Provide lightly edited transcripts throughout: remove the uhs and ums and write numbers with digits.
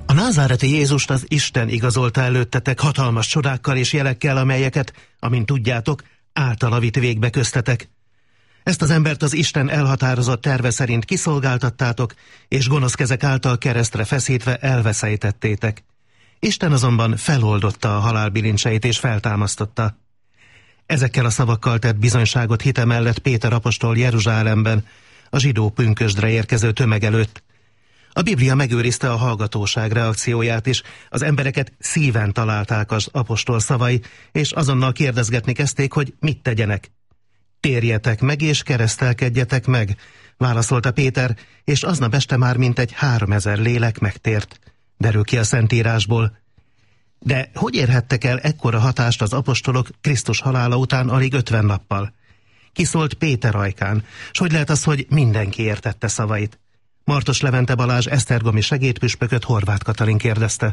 A názáreti Jézust az Isten igazolta előttetek hatalmas csodákkal és jelekkel, amelyeket, amint tudjátok, általa vitt végbe köztetek. Ezt az embert az Isten elhatározott terve szerint kiszolgáltattátok, és gonosz kezek által keresztre feszítve elveszejtettétek. Isten azonban feloldotta a halál bilincseit és feltámasztotta. Ezekkel a szavakkal tett bizonyságot hite mellett Péter apostol Jeruzsálemben, a zsidó pünkösdre érkező tömeg előtt. A Biblia megőrizte a hallgatóság reakcióját is, az embereket szíven találták az apostol szavai, és azonnal kérdezgetni kezdték, hogy mit tegyenek. Térjetek meg és keresztelkedjetek meg, válaszolta Péter, és aznap este már mintegy 3000 lélek megtért. Derül ki a Szentírásból. De hogy érhettek el ekkora hatást az apostolok Krisztus halála után alig 50 nappal? Kiszólt Péter ajkán, s hogy lehet az, hogy mindenki értette szavait? Martos Levente Balázs esztergomi segédpüspököt Horváth Katalin kérdezte.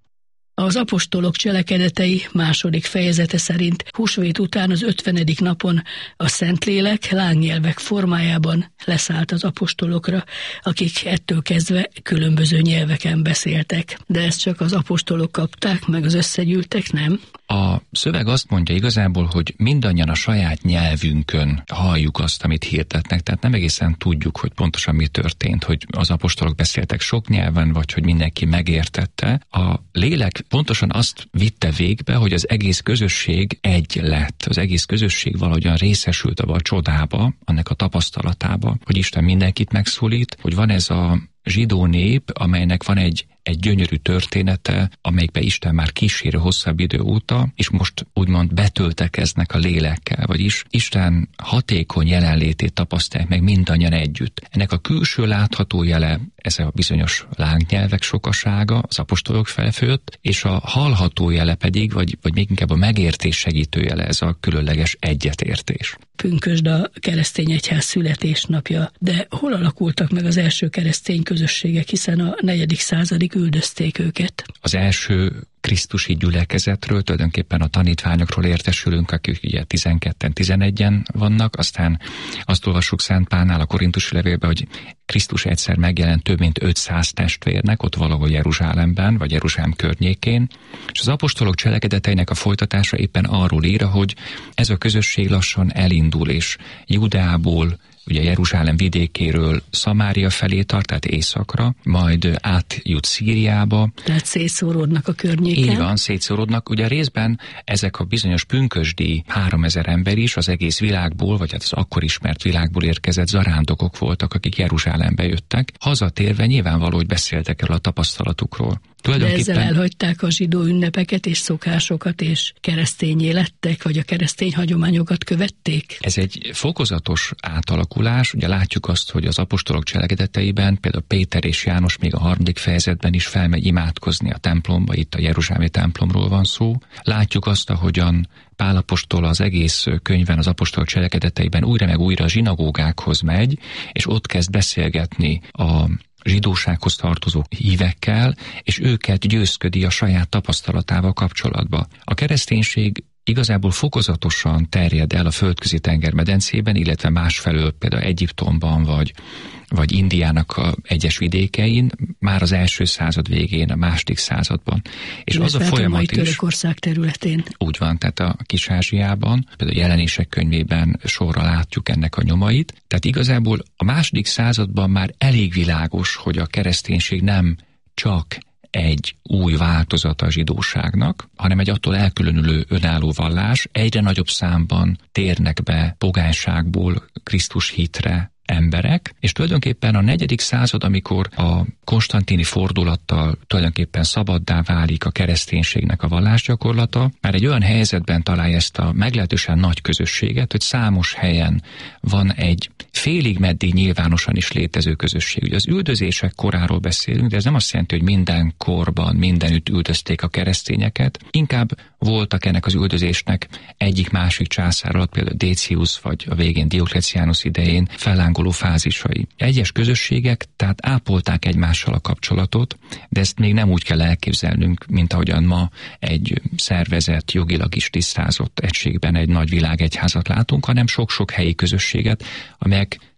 Az apostolok cselekedetei második fejezete szerint húsvét után az 50. napon a Szentlélek lángnyelvek formájában leszállt az apostolokra, akik ettől kezdve különböző nyelveken beszéltek. De ezt csak az apostolok kapták, meg az összegyűltek, nem? A szöveg azt mondja igazából, hogy mindannyian a saját nyelvünkön halljuk azt, amit hirdetnek, tehát nem egészen tudjuk, hogy pontosan mi történt, hogy az apostolok beszéltek sok nyelven, vagy hogy mindenki megértette. A lélek pontosan azt vitte végbe, hogy az egész közösség egy lett. Az egész közösség valahogyan részesült abba a csodába, annak a tapasztalatába, hogy Isten mindenkit megszólít, hogy van ez a zsidó nép, amelynek van egy gyönyörű története, amelyikbe Isten már kísérő hosszabb idő óta, és most úgymond betöltekeznek a lélekkel, vagyis Isten hatékony jelenlétét tapasztalják meg mindannyian együtt. Ennek a külső látható jele, ez a bizonyos lángnyelvek sokasága az apostolok felfőtt, és a hallható jele pedig, vagy még inkább a megértés segítő jele, ez a különleges egyetértés. Pünkösd a keresztény egyház születésnapja, de hol alakultak meg az első keresztény közösségek, hiszen a 4. századig üldözték őket? Az első krisztusi gyülekezetről, tulajdonképpen a tanítványokról értesülünk, akik ugye 12-en, 11-en vannak, aztán azt olvassuk Szent Pálnál a korintusi levélben, hogy Krisztus egyszer megjelent több mint 500 testvérnek, ott valahol Jeruzsálemben, vagy Jeruzsálem környékén, és az apostolok cselekedeteinek a folytatása éppen arról ír, hogy ez a közösség lassan elindul, és Judeából, ugye Jeruzsálem vidékéről Szamária felé tart, tehát északra, majd átjut Szíriába. Tehát szétszóródnak a környéken. Így van, szétszóródnak. Ugye részben ezek a bizonyos pünkösdi 3000 ember is az egész világból, vagy hát az akkor ismert világból érkezett zarándokok voltak, akik Jeruzsálembe jöttek. Hazatérve nyilvánvaló, hogy beszéltek erről a tapasztalatukról. De ezzel elhagyták a zsidó ünnepeket és szokásokat, és keresztényé lettek, vagy a keresztény hagyományokat követték? Ez egy fokozatos átalakulás. Ugye látjuk azt, hogy az apostolok cselekedeteiben például Péter és János még a 3. fejezetben is felmegy imádkozni a templomba, itt a jeruzsálemi templomról van szó. Látjuk azt, ahogyan Pál apostol az egész könyvben, az apostolok cselekedeteiben újra meg újra a zsinagógákhoz megy, és ott kezd beszélgetni a zsidósághoz tartozó hívekkel, és őket győzködi a saját tapasztalatával kapcsolatba. A kereszténység igazából fokozatosan terjed el a Földközi tenger medencében, illetve másfelől például Egyiptomban vagy Indiának a egyes vidékein, már az első század végén, a második században. És az a folyamat is... Törökország területén. Úgy van, tehát a Kis-Ázsiában, például a Jelenések könyvében sorra látjuk ennek a nyomait. Tehát igazából a második században már elég világos, hogy a kereszténység nem csak egy új változata a zsidóságnak, hanem egy attól elkülönülő önálló vallás. Egyre nagyobb számban térnek be pogányságból Krisztus hitre emberek, és tulajdonképpen a 4. század, amikor a konstantini fordulattal tulajdonképpen szabaddá válik a kereszténységnek a vallásgyakorlata, már egy olyan helyzetben találja ezt a meglehetősen nagy közösséget, hogy számos helyen van egy félig meddig nyilvánosan is létező közösség. Ugye az üldözések koráról beszélünk, de ez nem azt jelenti, hogy minden korban, mindenütt üldözték a keresztényeket, inkább voltak ennek az üldözésnek egyik-másik császár alatt, például Décius vagy a végén Dioklecianus idején fellángoló fázisai. Egyes közösségek tehát ápolták egymással a kapcsolatot, de ezt még nem úgy kell elképzelnünk, mint ahogyan ma egy szervezett, jogilag is tisztázott egységben egy nagy világegyházat látunk, hanem sok-sok helyi közösséget, amelyek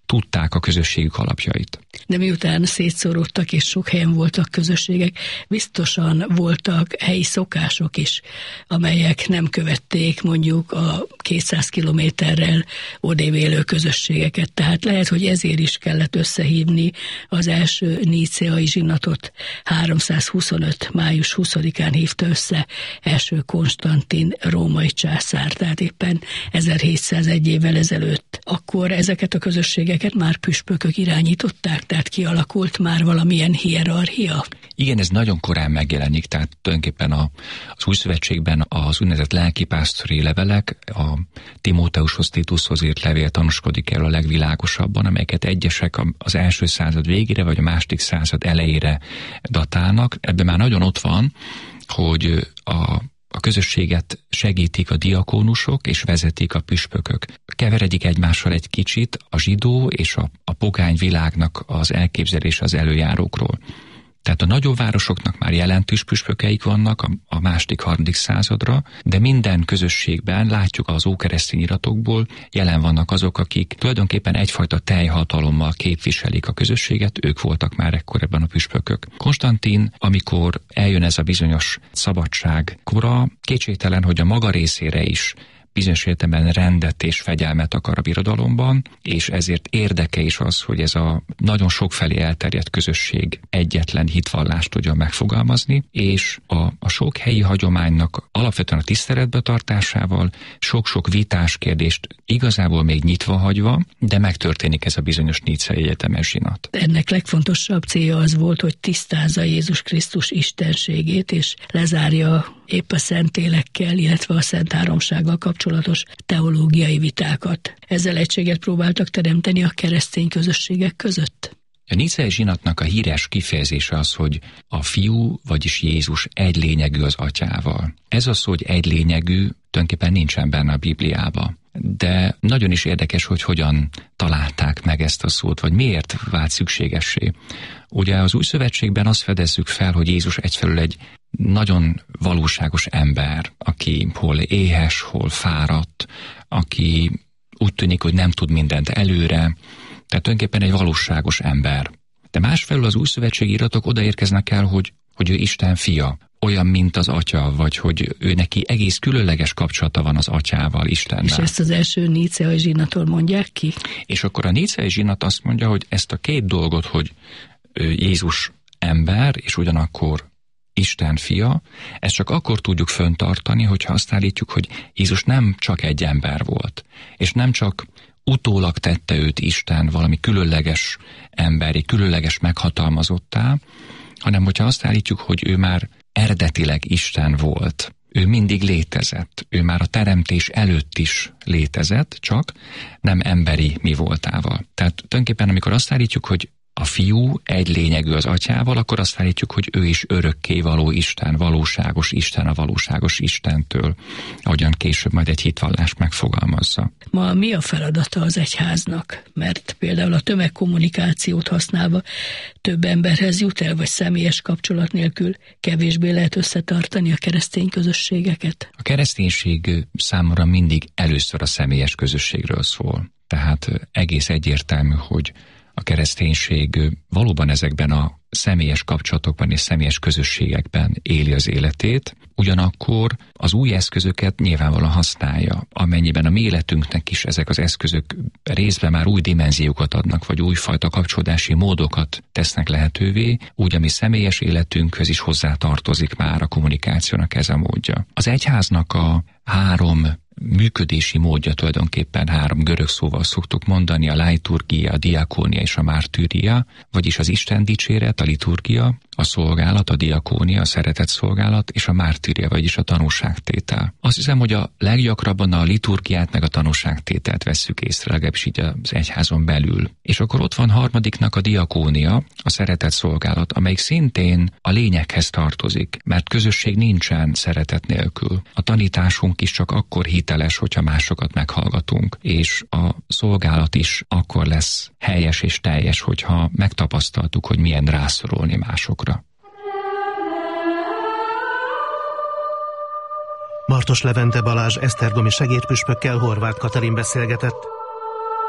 tudták a közösségük alapjait. De miután szétszóródtak és sok helyen voltak közösségek, biztosan voltak helyi szokások is, amelyek nem követték mondjuk a 200 kilométerrel odébb élő közösségeket. Tehát lehet, hogy ezért is kellett összehívni az első níceai zsinatot. 325. május 20-án hívta össze első Konstantin római császár, tehát éppen 1701 évvel ezelőtt. Akkor ezeket a közösségeket már püspökök irányították, tehát kialakult már valamilyen hierarchia? Igen, ez nagyon korán megjelenik, tehát tulajdonképpen az Új Szövetségben az úgynevezett lelkipásztori levelek, a Timóteushoz, Titushoz írt levél tanúskodik erről a legvilágosabban, amelyeket egyesek az első század végére vagy a második század elejére datálnak. Ebben már nagyon ott van, hogy a közösséget segítik a diakónusok és vezetik a püspökök. Keveredik egymással egy kicsit a zsidó és a pogány világnak az elképzelése az előjárókról. Tehát a nagyobb városoknak már jelentős püspökeik vannak a második, harmadik századra, de minden közösségben látjuk az ókeresztény iratokból, jelen vannak azok, akik tulajdonképpen egyfajta teljhatalommal képviselik a közösséget, ők voltak már ekkor ebben a püspökök. Konstantin, amikor eljön ez a bizonyos szabadság kora, kétségtelen, hogy a maga részére is bizonyos értelemben rendet és fegyelmet akar a birodalomban, és ezért érdeke is az, hogy ez a nagyon sokfelé elterjedt közösség egyetlen hitvallást tudja megfogalmazni, és a sok helyi hagyománynak alapvetően a tiszteletbe tartásával sok-sok vitás kérdést igazából még nyitva hagyva, de megtörténik ez a bizonyos níceai egyetemes zsinat. Ennek legfontosabb célja az volt, hogy tisztázza Jézus Krisztus istenségét, és lezárja épp a Szentlélekkel, illetve a Szent Háromsággal kapcsolatos teológiai vitákat. Ezzel egységet próbáltak teremteni a keresztény közösségek között. A níceai zsinatnak a híres kifejezése az, hogy a fiú, vagyis Jézus egy lényegű az atyával. Ez az, hogy egy lényegű, tulajdonképpen nincsen benne a Bibliában. De nagyon is érdekes, hogy hogyan találták meg ezt a szót, vagy miért vált szükségessé. Ugye az Új Szövetségben azt fedezzük fel, hogy Jézus egyfelől egy nagyon valóságos ember, aki hol éhes, hol fáradt, aki úgy tűnik, hogy nem tud mindent előre, tehát tulajdonképpen egy valóságos ember. De másfelől az Új Szövetségi iratok odaérkeznek el, hogy ő Isten fia, olyan, mint az atya, vagy hogy ő neki egész különleges kapcsolata van az atyával, Istennel. És ezt az első níceai zsinattól mondják ki? És akkor a níceai zsinat azt mondja, hogy ezt a két dolgot, hogy Jézus ember, és ugyanakkor Isten fia, ezt csak akkor tudjuk fenntartani, hogyha azt állítjuk, hogy Jézus nem csak egy ember volt, és nem csak utólag tette őt Isten valami különleges emberi, különleges meghatalmazottá, hanem hogyha azt állítjuk, hogy ő már eredetileg Isten volt, ő mindig létezett, ő már a teremtés előtt is létezett, csak nem emberi mi voltával. Tehát tulajdonképpen amikor azt állítjuk, hogy a fiú egy lényegű az atyával, akkor azt állítjuk, hogy ő is örökkévaló Isten, valóságos Isten a valóságos Istentől, ahogyan később majd egy hitvallás megfogalmazza. Ma mi a feladata az egyháznak? Mert például a tömegkommunikációt használva több emberhez jut el, vagy személyes kapcsolat nélkül kevésbé lehet összetartani a keresztény közösségeket? A kereszténység számomra mindig először a személyes közösségről szól. Tehát egész egyértelmű, hogy a kereszténység valóban ezekben a személyes kapcsolatokban és személyes közösségekben éli az életét, ugyanakkor az új eszközöket nyilvánvalóan használja, amennyiben a mi életünknek is ezek az eszközök részben már új dimenziókat adnak, vagy újfajta kapcsolódási módokat tesznek lehetővé, úgy a mi személyes életünkhöz is hozzátartozik már a kommunikációnak ez a módja. Az egyháznak a 3 működési módja tulajdonképpen 3 görög szóval szoktuk mondani, a liturgia, a diakónia és a mártűria, vagyis az Isten dicséret, a liturgia, a szolgálat, a diakónia, a szeretet szolgálat és a mártűria, vagyis a tanúságtétel. Azt hiszem, hogy a leggyakrabban a liturgiát meg a tanúságtételt vesszük észre, legalábbis így az egyházon belül. És akkor ott van harmadiknak a diakónia, a szeretet szolgálat, amelyik szintén a lényeghez tartozik, mert közösség nincsen szeretet nélkül. A tanításunk is csak akkor hiteles, hogyha másokat meghallgatunk, és a szolgálat is akkor lesz helyes és teljes, hogyha megtapasztaltuk, hogy milyen rászorulni másokra. Martos Levente Balázs esztergomi segédpüspökkel Horváth Katalin beszélgetett.